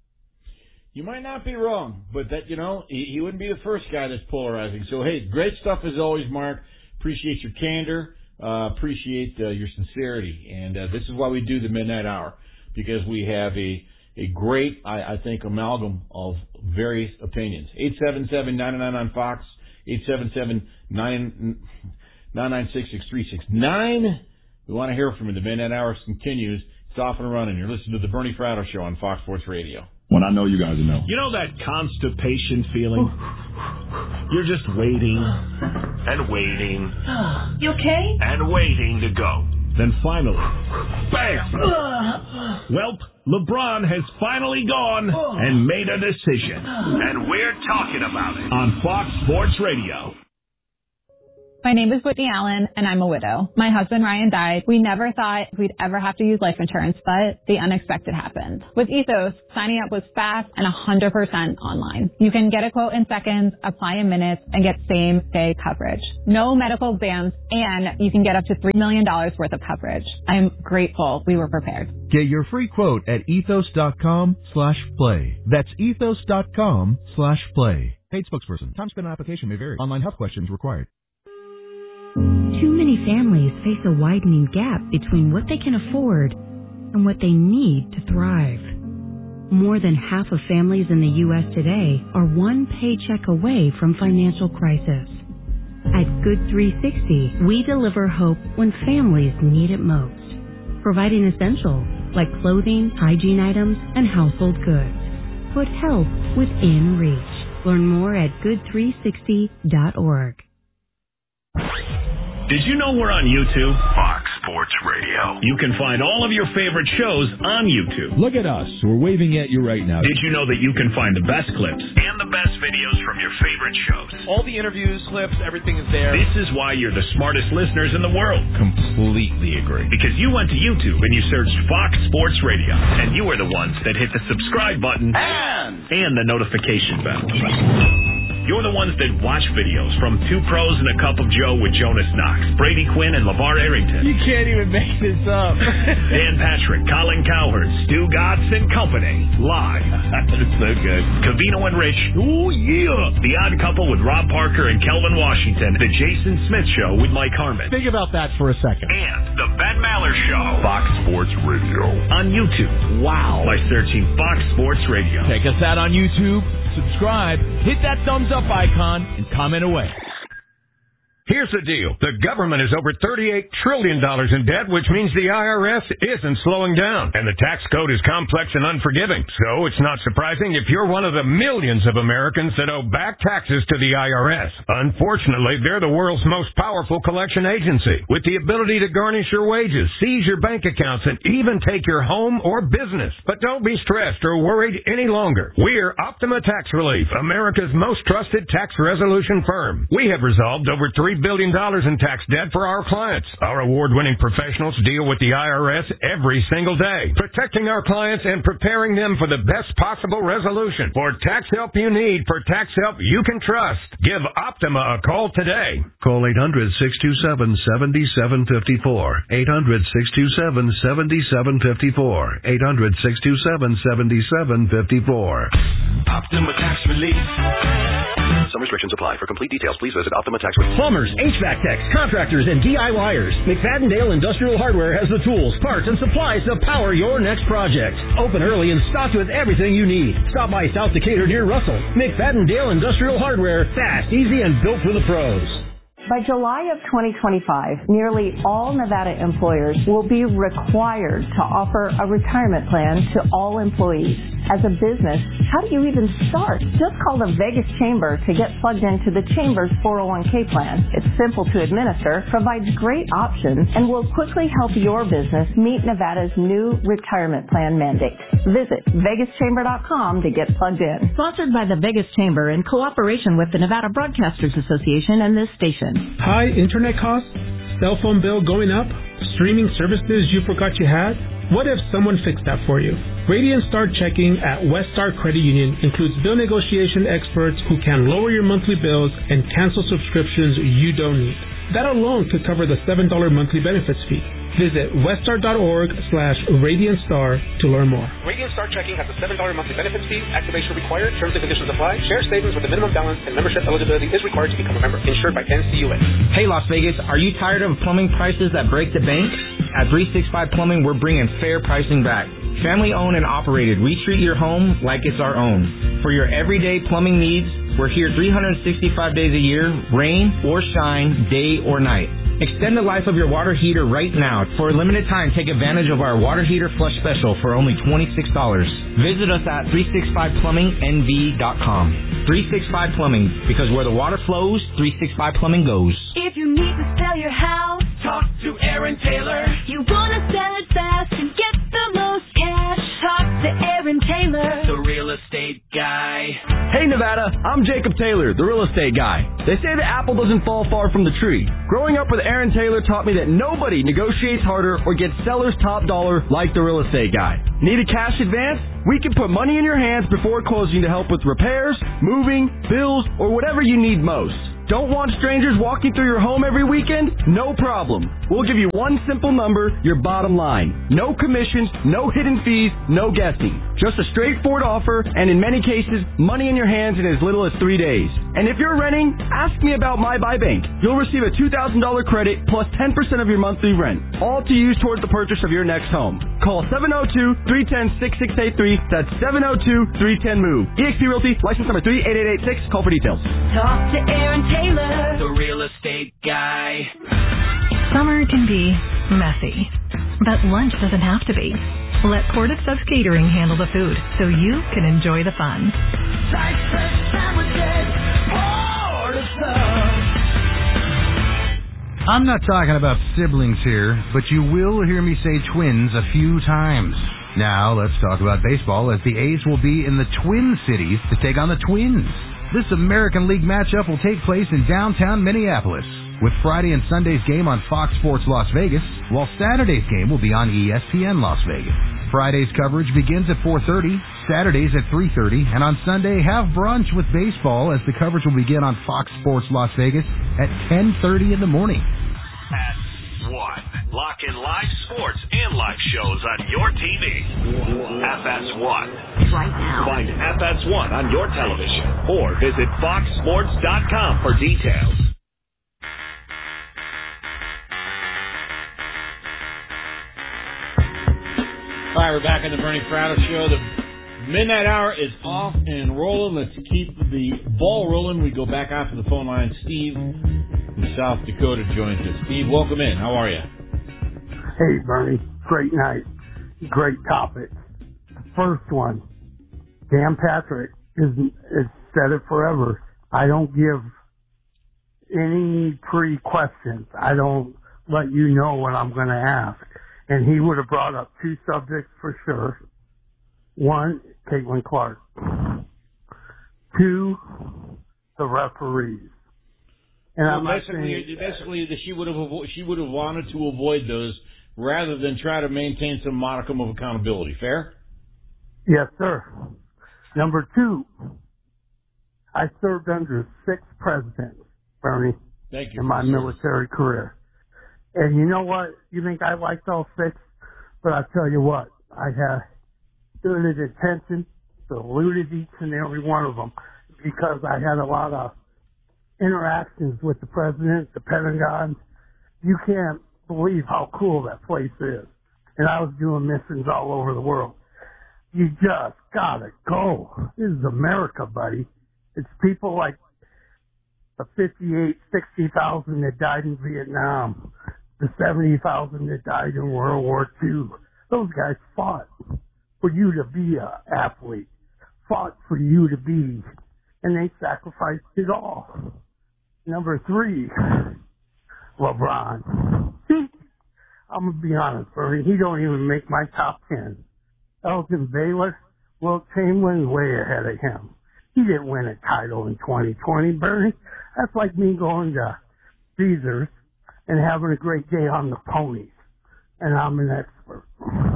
S1: You might not be wrong, but that, you know, he, he wouldn't be the first guy that's polarizing. So, hey, great stuff as always, Mark. Appreciate your candor. Uh, appreciate uh, your sincerity. And uh, this is why we do the Midnight Hour, because we have a, a great, I, I think, amalgam of various opinions. eight seven seven, nine nine nine, Fox, eight seven seven, nine nine six, six three six nine. We want to hear from you. The Midnight Hour continues. It's off and running. You're listening to the Bernie Fratto Show on Fox Sports Radio.
S4: When I know you guys know.
S23: You know that constipation feeling?
S4: You're just waiting and waiting
S7: You okay?
S4: and waiting to go. Then finally, bam! Welp, LeBron has finally gone and made a decision. And we're talking about it on Fox Sports Radio.
S5: My name is Whitney Allen, and I'm a widow. My husband, Ryan, died. We never thought we'd ever have to use life insurance, but the unexpected happened. With Ethos, signing up was fast and one hundred percent online. You can get a quote in seconds, apply in minutes, and get same-day coverage. No medical exams, and you can get up to three million dollars worth of coverage. I'm grateful we were prepared.
S23: Get your free quote at ethos.com slash play. That's ethos.com slash play. Paid spokesperson. Time spent on application may vary. Online health questions required.
S24: Too many families face a widening gap between what they can afford and what they need to thrive. More than half of families in the U S today are one paycheck away from financial crisis. At Good three sixty, we deliver hope when families need it most, providing essentials like clothing, hygiene items, and household goods. Put help within reach. Learn more at good three sixty dot org.
S4: Did you know we're on YouTube? Fox Sports Radio. You can find all of your favorite shows on YouTube.
S25: Look at us. We're waving at you right now.
S4: Did you know that you can find the best clips and the best videos from your favorite shows?
S26: All the interviews, clips, everything is there.
S4: This is why you're the smartest listeners in the world.
S25: Completely agree.
S4: Because you went to YouTube and you searched Fox Sports Radio, and you were the ones that hit the subscribe button and, and the notification bell. You're the ones that watch videos from Two Pros and a Cup of Joe with Jonas Knox, Brady Quinn, and LeVar Arrington.
S26: You can't even make this up.
S4: Dan Patrick, Colin Cowherd, Stu Gotts, and Company. Live.
S25: That's so good.
S4: Cavino and Rich. Oh, yeah. The Odd Couple with Rob Parker and Kelvin Washington. The Jason Smith Show with Mike Harmon.
S25: Think about that for a second.
S4: And The Ben Maller Show. Fox Sports Radio. On YouTube. Wow. By searching Fox Sports Radio.
S25: Check us out on YouTube. Subscribe, hit that thumbs up icon, and comment away.
S2: Here's the deal. The government is over thirty-eight trillion dollars in debt, which means the I R S isn't slowing down. And the tax code is complex and unforgiving. So it's not surprising if you're one of the millions of Americans that owe back taxes to the I R S. Unfortunately, they're the world's most powerful collection agency, with the ability to garnish your wages, seize your bank accounts, and even take your home or business. But don't be stressed or worried any longer. We're Optima Tax Relief, America's most trusted tax resolution firm. We have resolved over three billion dollars in tax debt for our clients. Our award-winning professionals deal with the I R S every single day, protecting our clients and preparing them for the best possible resolution. For tax help you need, for tax help you can trust, give Optima a call today.
S27: Call eight hundred, six two seven, seven seven five four. eight hundred, six two seven, seven seven five four. eight hundred, six two seven, seven seven five four.
S4: Optima Tax Relief. Some restrictions apply. For complete details, please visit Optima Tax Relief.
S28: Plumbers, H V A C techs, contractors, and DIYers. McFadden-Dale Industrial Hardware has the tools, parts, and supplies to power your next project. Open early and stocked with everything you need. Stop by South Decatur near Russell. McFadden-Dale Industrial Hardware. Fast, easy, and built for the pros.
S29: By July of twenty twenty-five, nearly all Nevada employers will be required to offer a retirement plan to all employees. As a business, how do you even start? Just call the Vegas Chamber to get plugged into the Chamber's four oh one k plan. It's simple to administer, provides great options, and will quickly help your business meet Nevada's new retirement plan mandate. Visit vegas chamber dot com to get plugged in.
S30: Sponsored by the Vegas Chamber in cooperation with the Nevada Broadcasters Association and this station.
S9: High internet costs? Cell phone bill going up? Streaming services you forgot you had? What if someone fixed that for you? Radiant Start Checking at Westar Credit Union includes bill negotiation experts who can lower your monthly bills and cancel subscriptions you don't need. That alone could cover the seven dollars monthly benefits fee. Visit westar.org slash Radiant Star to learn more.
S10: Radiant Start Checking has a seven dollars monthly benefits fee. Activation required. Terms and conditions apply. Share savings with a minimum balance and membership eligibility is required to become a member. Insured by N C U A.
S31: Hey Las Vegas, are you tired of plumbing prices that break the bank? At three sixty-five Plumbing, we're bringing fair pricing back. Family owned and operated, we treat your home like it's our own. For your everyday plumbing needs, we're here three hundred sixty-five days a year, rain or shine, day or night. Extend the life of your water heater right now. For a limited time, take advantage of our water heater flush special for only twenty-six dollars. Visit us at three sixty-five plumbing n v dot com. three sixty-five Plumbing, because where the water flows, three sixty-five Plumbing goes.
S6: If you need to sell your house,
S8: talk to Aaron Taylor.
S6: You want to sell it fast and get the most cash, talk to Aaron Taylor,
S8: the real estate guy.
S28: Hey Nevada, I'm Jacob Taylor, the real estate guy. They say the apple doesn't fall far from the tree. Growing up with Aaron Taylor taught me that nobody negotiates harder or gets seller's top dollar like the real estate guy. Need a cash advance? We can put money in your hands before closing to help with repairs, moving, bills, or whatever you need most. Don't want strangers walking through your home every weekend? No problem. We'll give you one simple number, your bottom line. No commissions, no hidden fees, no guessing. Just a straightforward offer, and in many cases, money in your hands in as little as three days. And if you're renting, ask me about My Buy Bank. You'll receive a two thousand dollars credit plus ten percent of your monthly rent, all to use towards the purchase of your next home. Call seven oh two, three one oh, six six eight three. That's seven oh two, three one oh, MOVE. E X P Realty, license number three eight eight eight six. Call for details.
S6: talk to Aaron Taylor,
S8: the real estate guy.
S11: Summer can be messy, but lunch doesn't have to be. Let Port of Subs Catering handle the food so you can enjoy the fun.
S12: I'm not talking about siblings here, but you will hear me say twins a few times. Now let's talk about baseball, as the A's will be in the Twin Cities to take on the Twins. This American League matchup will take place in downtown Minneapolis, with Friday and Sunday's game on Fox Sports Las Vegas, while Saturday's game will be on E S P N Las Vegas. Friday's coverage begins at four thirty, Saturday's at three thirty, and on Sunday, have brunch with baseball, as the coverage will begin on Fox Sports Las Vegas at ten thirty in the morning.
S4: At one. Lock in live sports and live shows on your T V. F S one.
S6: Right now.
S4: Find F S one on your television or visit fox sports dot com for details.
S1: All right, we're back in the Bernie Fratto Show. The midnight hour is off and rolling. Let's keep the ball rolling. We go back out to the phone line. Steve from South Dakota joins us. Steve, welcome in. How are you?
S21: Hey, Bernie. Great night. Great topic. First one. Dan Patrick is, is said it forever. I don't give any pre-questions. I don't let you know what I'm going to ask. And he would have brought up two subjects for sure. One, Caitlin Clark. Two, the referees. And
S1: well,
S21: I'm not
S1: basically,
S21: saying,
S1: basically, that she would have avo- she would have wanted to avoid those rather than try to maintain some modicum of accountability. Fair?
S21: Yes, sir. Number two, I served under six presidents, Bernie,
S1: Thank you
S21: in my military career. And you know what? You think I liked all six? But I tell you what, I had good intention, saluted each and every one of them, because I had a lot of interactions with the president, the Pentagon. You can't believe how cool that place is. And I was doing missions all over the world. You just gotta go. This is America, buddy. It's people like the fifty-eight, sixty thousand that died in Vietnam, the seventy thousand that died in World War Two. Those guys fought for you to be an athlete, fought for you to be, and they sacrificed it all. Number three, LeBron. See, I'm going to be honest, Bernie, he don't even make my top ten. Elgin Baylor, Wilt Chamberlain, way ahead of him. He didn't win a title in twenty twenty, Bernie. That's like me going to Caesars and having a great day on the ponies. And I'm an expert.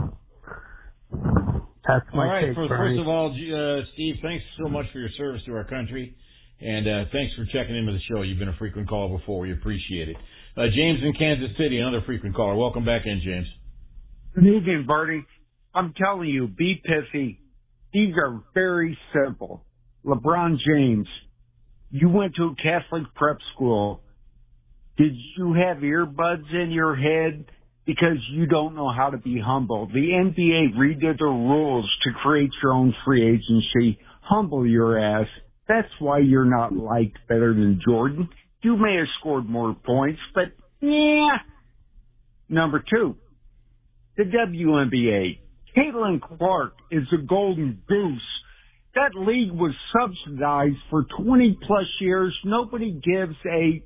S21: That's my
S1: all right.
S21: take,
S1: First,
S21: Bernie.
S1: first of all, uh, Steve, thanks so much for your service to our country. And uh, thanks for checking into the show. You've been a frequent caller before. We appreciate it. Uh, James in Kansas City, another frequent caller. Welcome back in, James.
S13: Good evening, Bertie. I'm telling you, be pithy. These are very simple. LeBron James, you went to a Catholic prep school. Did you have earbuds in your head? Because you don't know how to be humble. The N B A redid the rules to create your own free agency. Humble your ass. That's why you're not liked better than Jordan. You may have scored more points, but Yeah. Number two, the W N B A. Caitlin Clark is a golden goose. That league was subsidized for twenty plus years. Nobody gives a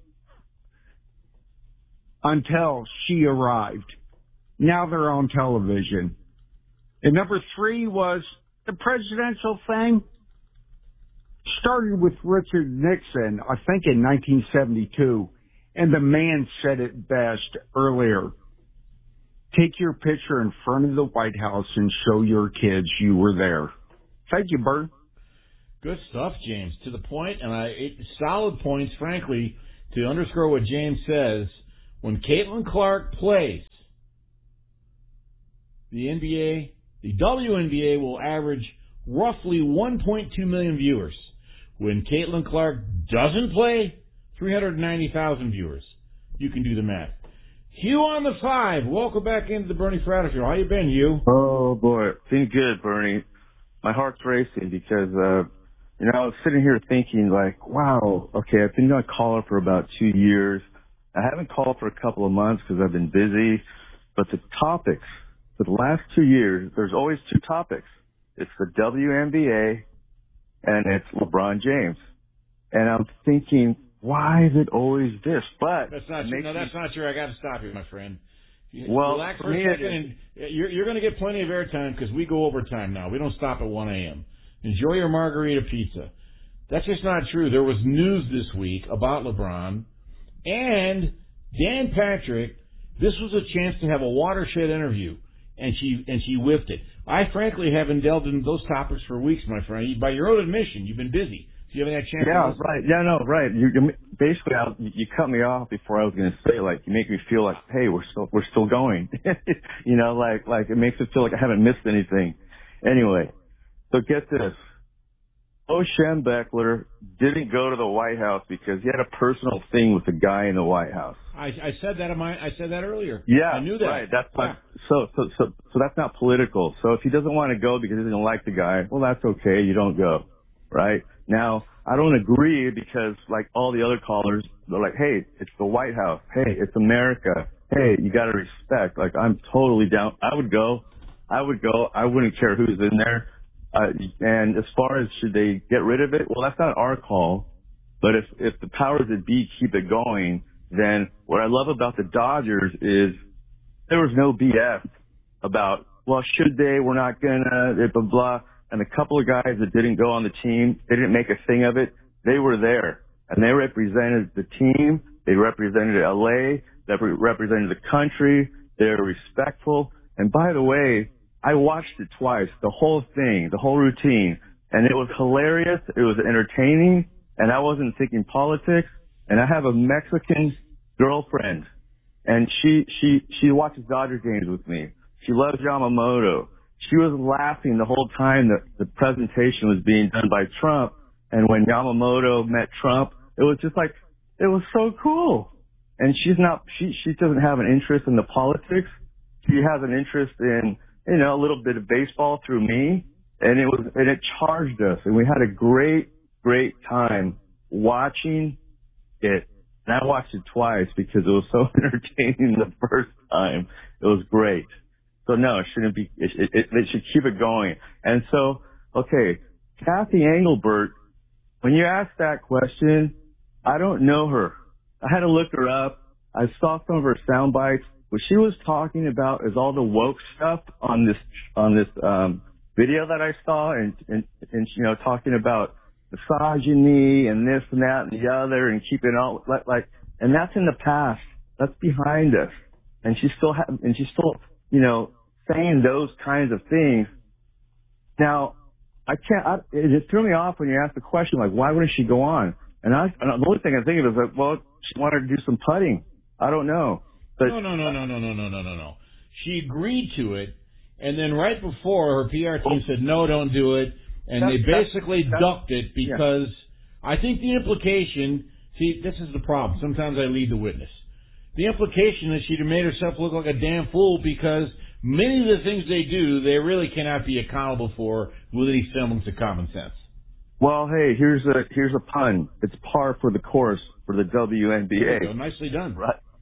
S13: until she arrived. Now they're on television. And number three was the presidential thing. Started with Richard Nixon, I think in nineteen seventy-two. And the man said it best earlier. Take your picture in front of the White House and show your kids you were there. Thank you, Bert.
S1: Good stuff, James. To the point, and I it, solid points, frankly, to underscore what James says. When Caitlin Clark plays, the N B A, the W N B A will average roughly one point two million viewers. When Caitlin Clark doesn't play, three hundred ninety thousand viewers. You can do the math. Hugh on the five. Welcome back into the Bernie Fratto Show. How you been, Hugh?
S3: Oh, boy. Been good, Bernie. My heart's racing because, uh, you know, I was sitting here thinking, like, wow, okay, I've been a caller for about two years. I haven't called for a couple of months because I've been busy. But the topics for the last two years, there's always two topics. It's the W N B A and it's LeBron James. And I'm thinking, why is it always this? But
S1: that's not true. No, that's not true. I got to stop you, my friend.
S3: Well,
S1: relax for a second, and you're, you're going to get plenty of airtime because we go overtime now. We don't stop at one a.m. Enjoy your margarita pizza. That's just not true. There was news this week about LeBron and Dan Patrick. This was a chance to have a watershed interview, and she and she whiffed it. I frankly haven't delved into those topics for weeks, my friend. By your own admission, you've been busy. So you haven't had a chance.
S3: Yeah,
S1: to
S3: right. Yeah, no, right. You, you basically I, you cut me off before I was going to say, like, you make me feel like, hey, we're still we're still going. You know, like like it makes it feel like I haven't missed anything. Anyway, so get this. Bo Schembechler didn't go to the White House because he had a personal thing with the guy in the White House.
S1: I, I said that in my I said that earlier.
S3: Yeah,
S1: I knew that.
S3: Right. That's
S1: yeah.
S3: not, so so so so that's not political. So if he doesn't want to go because he doesn't like the guy, well, that's okay. You don't go. Right? Now, I don't agree because, like all the other callers, they're like, hey, it's the White House. Hey, it's America. Hey, you got to respect. Like, I'm totally down. I would go. I would go. I wouldn't care who's in there. Uh, and as far as should they get rid of it, well, that's not our call. But if, if the powers that be keep it going, then what I love about the Dodgers is there was no B S about, well, should they? We're not going to, blah, blah. And a couple of guys that didn't go on the team, they didn't make a thing of it. They were there. And they represented the team. They represented L A. They represented the country. They were respectful. And by the way, I watched it twice, the whole thing, the whole routine. And it was hilarious. It was entertaining. And I wasn't thinking politics. And I have a Mexican girlfriend. And she, she, she watches Dodger games with me. She loves Yamamoto. She was laughing the whole time that the presentation was being done by Trump. And when Yamamoto met Trump, it was just like, it was so cool. And she's not, she, she doesn't have an interest in the politics. She has an interest in, you know, a little bit of baseball through me. And it was, and it charged us. And we had a great, great time watching it. And I watched it twice because it was so entertaining the first time. It was great. So no, it shouldn't be, it, it, it, they should keep it going. And so, okay, Kathy Engelbert, when you ask that question, I don't know her. I had to look her up. I saw some of her sound bites. What she was talking about is all the woke stuff on this, on this, um, video that I saw and, and, and, you know, talking about misogyny and this and that and the other and keeping all, like, like, and that's in the past. That's behind us. And she still ha- and she's still, you know, saying those kinds of things. Now, I can't, I, it just threw me off when you asked the question, like, why wouldn't she go on? And I, and the only thing I think of is like, well, she wanted to do some putting. I don't know. But,
S1: no, no, no, no, no, no, no, no, no, no. She agreed to it, and then right before, her P R team said, no, don't do it, and they basically that's, ducked it because yeah. I think the implication, see, this is the problem. Sometimes I lead the witness. The implication is she'd have made herself look like a damn fool because many of the things they do, they really cannot be accountable for with any semblance of common sense.
S3: Well, hey, here's a here's a pun. It's par for the course for the W N B A.
S1: Nicely done.
S3: Right.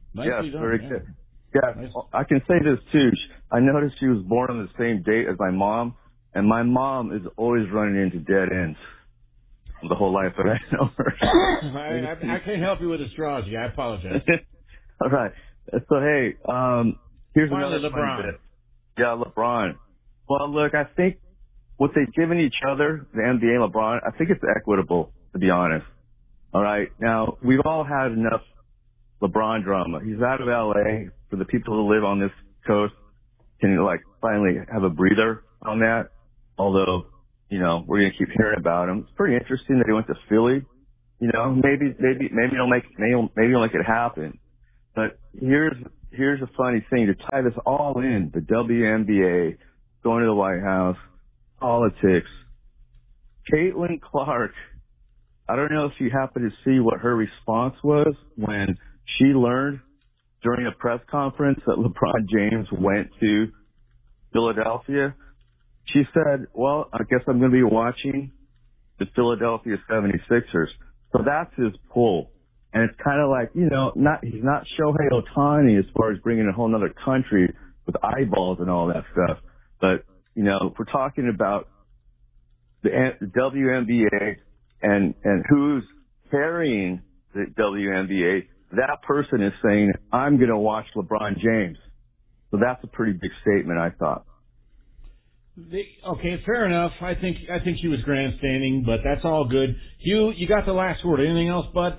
S1: Nicely
S3: yes,
S1: done,
S3: very
S1: yeah.
S3: good. Yeah, nice. I can say this too. I noticed she was born on the same date as my mom, and my mom is always running into dead ends the whole life that I know her.
S1: I, I, I can't help you with astrology. I apologize.
S3: All right. So, hey, um, here's
S1: Finally,
S3: another
S1: LeBron.
S3: fun bit. Yeah, LeBron. Well, look, I think what they've given each other, the N B A and LeBron, I think it's equitable, to be honest. All right. Now, we've all had enough LeBron drama. He's out of L A. For the people who live on this coast, can like finally have a breather on that. Although, you know, we're gonna keep hearing about him. It's pretty interesting that he went to Philly. You know, maybe maybe maybe he'll make maybe he'll, maybe he'll make it happen. But here's here's a funny thing to tie this all in: the W N B A, going to the White House, politics. Caitlin Clark. I don't know if you happen to see what her response was when she learned during a press conference that LeBron James went to Philadelphia. She said, well, I guess I'm going to be watching the Philadelphia seventy-sixers. So that's his pull. And it's kind of like, you know, not he's not Shohei Ohtani as far as bringing a whole nother country with eyeballs and all that stuff. But, you know, if we're talking about the, the W N B A and, and who's carrying the W N B A, that person is saying, I'm going to watch LeBron James. So that's a pretty big statement, I thought.
S1: The, okay, fair enough. I think I think she was grandstanding, but that's all good. Hugh, you got the last word. Anything else, bud?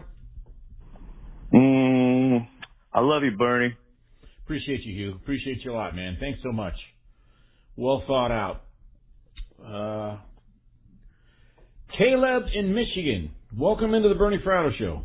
S3: Mm, I love you, Bernie.
S1: Appreciate you, Hugh. Appreciate you a lot, man. Thanks so much. Well thought out. Uh, Caleb in Michigan. Welcome into the Bernie Fratto Show.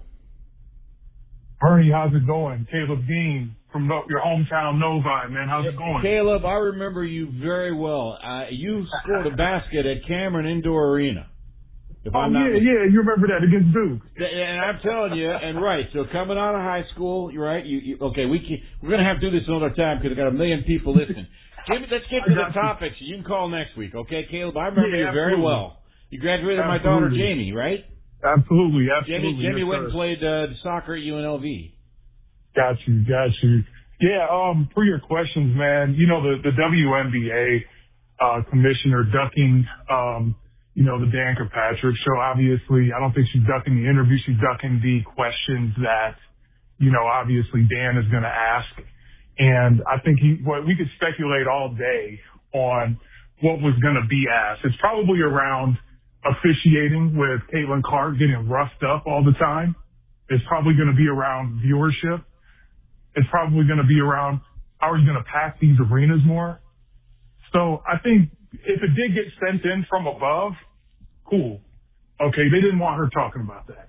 S5: Bernie, how's it going? Caleb Dean from no, your hometown, Novi, man. How's it going?
S1: Caleb, I remember you very well. Uh, you scored a basket at Cameron Indoor Arena. If
S5: oh,
S1: I'm not
S5: yeah,
S1: mistaken.
S5: yeah. You remember that against Duke.
S1: And I'm telling you, and right, so coming out of high school, you're right. You, you okay? We can, we're going to have to do this another time because we've got a million people listening. Jimmy, let's get to the topics. You can call next week, okay, Caleb? I remember
S5: yeah,
S1: you very
S5: absolutely.
S1: well. You graduated
S5: absolutely.
S1: my daughter, Jamie, right?
S5: Absolutely, absolutely.
S1: Jamie, Jamie
S5: yes,
S1: went and
S5: sir.
S1: played uh, soccer at U N L V.
S5: Got you, got you. Yeah, um, for your questions, man, you know, the, the W N B A uh, commissioner ducking, um, you know, the Dan Kirkpatrick show, obviously. I don't think she's ducking the interview. She's ducking the questions that, you know, obviously Dan is going to ask. And I think he, well, we could speculate all day on what was going to be asked. It's probably around officiating with Caitlin Clark getting roughed up all the time. It's probably going to be around viewership. It's probably going to be around how are you going to pack these arenas more. So I think if it did get sent in from above, cool. Okay, they didn't want her talking about that.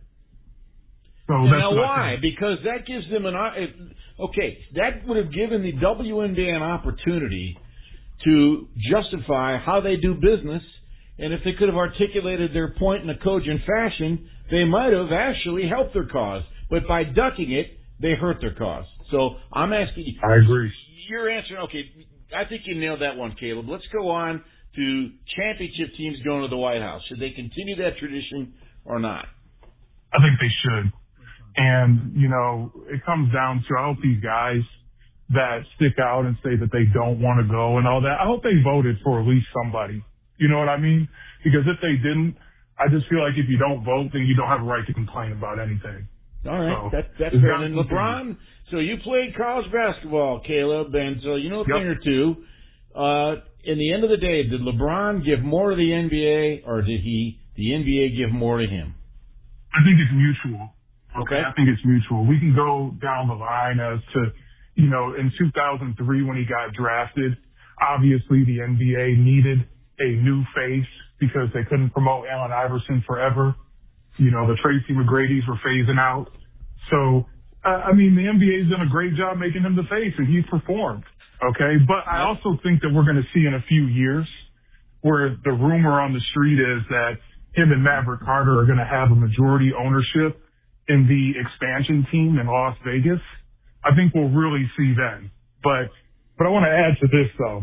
S5: So
S1: and
S5: that's
S1: now
S5: what
S1: why?
S5: I think.
S1: Because that gives them an okay. That would have given the W N B A an opportunity to justify how they do business, and if they could have articulated their point in a cogent fashion, they might have actually helped their cause. But by ducking it, they hurt their cause. So I'm asking you.
S5: I agree.
S1: You're answering. Okay, I think you nailed that one, Caleb. Let's go on to championship teams going to the White House. Should they continue that tradition or not?
S5: I think they should. And, you know, it comes down to, I hope these guys that stick out and say that they don't want to go and all that, I hope they voted for at least somebody. You know what I mean? Because if they didn't, I just feel like if you don't vote, then you don't have a right to complain about anything.
S1: All right,
S5: so,
S1: that, that's fair. And LeBron, so you played college basketball, Caleb, and so you know a
S5: yep.
S1: thing or two. Uh, in the end of the day, did LeBron give more to the N B A, or did he, the N B A give more to him?
S5: I think it's mutual.
S1: Okay.
S5: I think it's mutual. We can go down the line as to, you know, in two thousand three when he got drafted, obviously the N B A needed a new face because they couldn't promote Allen Iverson forever. You know, the Tracy McGrady's were phasing out. So, uh, I mean, the N B A's done a great job making him the face, and he's performed. Okay. But I also think that we're going to see in a few years where the rumor on the street is that him and Maverick Carter are going to have a majority ownership in the expansion team in Las Vegas. I think we'll really see then. But, but I want to add to this though.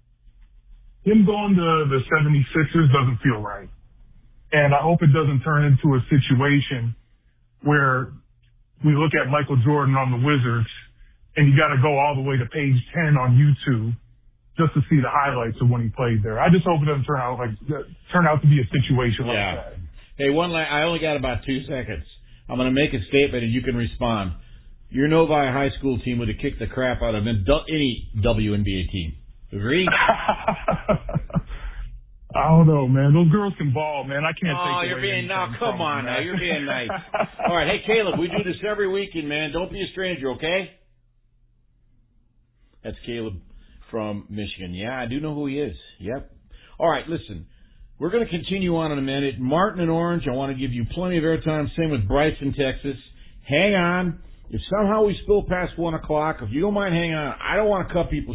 S5: Him going to the seventy-sixers doesn't feel right. And I hope it doesn't turn into a situation where we look at Michael Jordan on the Wizards and you got to go all the way to page ten on YouTube just to see the highlights of when he played there. I just hope it doesn't turn out like turn out to be a situation like
S1: yeah.
S5: that.
S1: Hey, one. La- I only got about two seconds. I'm going to make a statement, and you can respond. Your Novi High School team would have kicked the crap out of any W N B A team. Agree?
S5: I don't know, man. Those girls can ball, man. I can't.
S1: Oh,
S5: take
S1: you're
S5: away
S1: being now.
S5: anything
S1: Come
S5: from
S1: on,
S5: them,
S1: now. You're being nice. All right, hey Caleb, we do this every weekend, man. Don't be a stranger, okay? That's Caleb from Michigan. Yeah, I do know who he is. Yep. All right, listen. We're going to continue on in a minute. Martin and Orange, I want to give you plenty of airtime. Same with Bryson, Texas. Hang on. If somehow we spill past one o'clock, if you don't mind hanging on, I don't want to cut people